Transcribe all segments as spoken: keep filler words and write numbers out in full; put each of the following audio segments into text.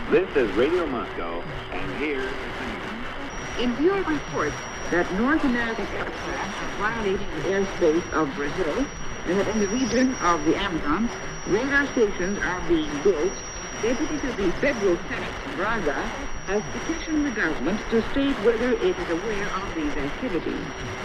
This is Radio Moscow, and here is the news. In view of reports that North American aircraft are violating the airspace of Brazil, and that in the region of the Amazon, radar stations are being built, Deputy to the Federal Senate, Braga, has petitioned the government to state whether it is aware of these activities.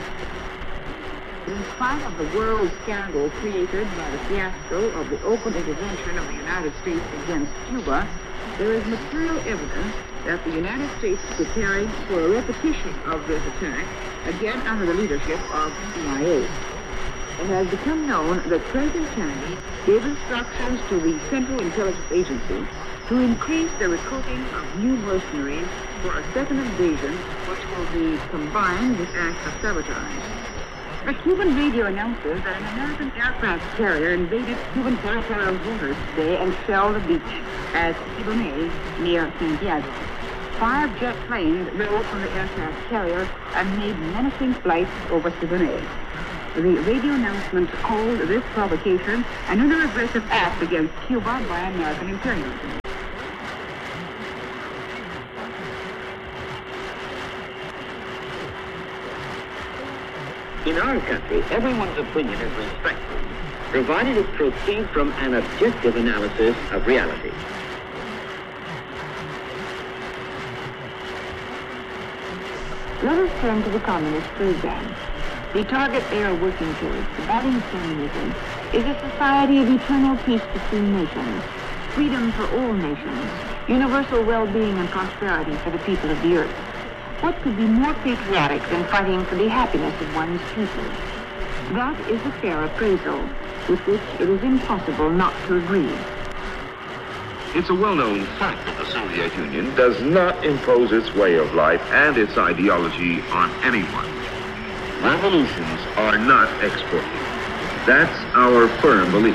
In spite of the world scandal created by the fiasco of the open intervention of the United States against Cuba, there is material evidence that the United States is preparing for a repetition of this attack, again under the leadership of C I A. It has become known that President Kennedy gave instructions to the Central Intelligence Agency to increase the recruiting of new mercenaries for a second invasion, which will be combined with acts of sabotage. The Cuban radio announces that an American aircraft carrier invaded Cuban territorial waters today and shelled the beach at Siboney near Santiago. Five jet planes rose from the aircraft carrier and made menacing flights over Siboney. The radio announcement called this provocation another aggressive act against Cuba by American imperialism. In our country, everyone's opinion is respected, provided it proceeds from an objective analysis of reality. Let us turn to the Communist program. The target they are working towards, combating communism, is a society of eternal peace between nations, freedom for all nations, universal well-being and prosperity for the people of the earth. What could be more patriotic than fighting for the happiness of one's people? That is a fair appraisal, with which it is impossible not to agree. It's a well-known fact that the Soviet Union does not impose its way of life and its ideology on anyone. Revolutions are not exported. That's our firm belief.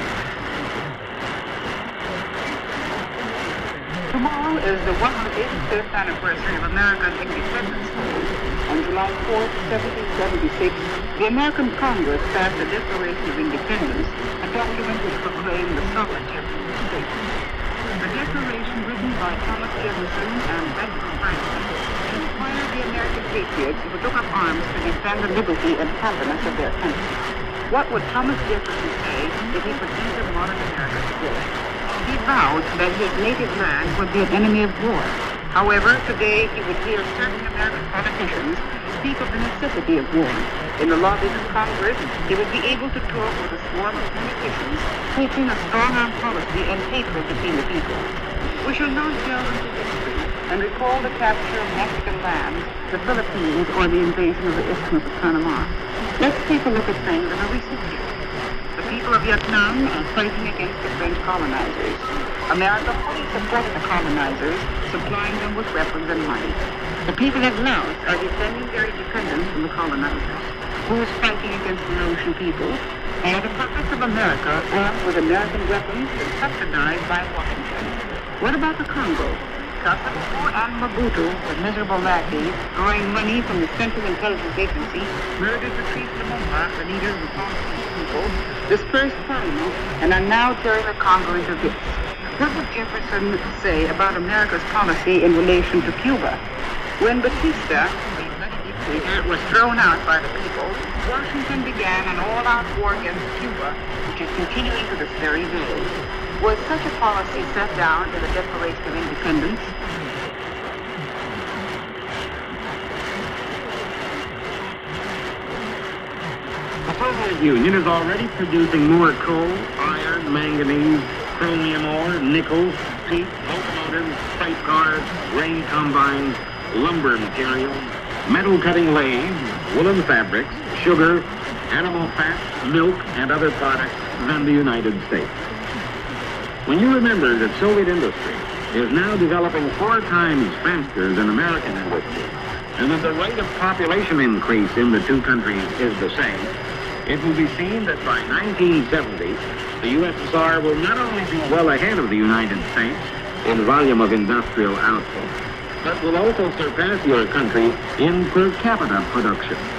Tomorrow is the one hundred eighty-fifth anniversary of American independence. On July fourth, seventeen seventy-six, the American Congress passed the Declaration of Independence, a document which proclaimed the sovereignty of the state. The declaration, written by Thomas Jefferson and Benjamin Franklin, inspired the American patriots who took up arms to defend the liberty and happiness of their country. What would Thomas Jefferson say if he could enter modern America today? He vowed that his native land would be an enemy of war. However, today he would hear certain American politicians speak of the necessity of war. In the lobbies of Congress, he would be able to talk with a swarm of politicians preaching a strong-arm policy and hatred between the people. We shall now delve into history and recall the capture of Mexican lands, the Philippines, or the invasion of the Isthmus of Panama. Let's take a look at things in a recent history. The people of Vietnam are fighting against the French colonizers. America fully supported the colonizers, supplying them with weapons and money. The people of Laos are defending their independence from the colonizers, who is fighting against the Laotian people, and the puppets of America armed with American weapons and subsidized by Washington. What about the Congo? Kasavubu and Mobutu, the miserable lackeys, drawing money from the Central Intelligence Agency, murdered Patrice Lumumba, the leader of the Congolese people, dispersed parliament, and are now tearing the Congo into bits. What would Jefferson say about America's policy in relation to Cuba? When Batista, the bloody dictator, was thrown out by the people, Washington began an all-out war against Cuba, which is continuing to this very day. Was such a policy set down in the Declaration of Independence? The Soviet Union is already producing more coal, iron, manganese, chromium ore, nickel, peat, locomotives, freight cars, grain combines, lumber materials, metal cutting lathes, woolen fabrics, sugar, animal fats, milk, and other products than the United States. When you remember that Soviet industry is now developing four times faster than American industry, and that the rate of population increase in the two countries is the same, it will be seen that by nineteen seventy, the U S S R will not only be well ahead of the United States in volume of industrial output, but will also surpass your country in per capita production.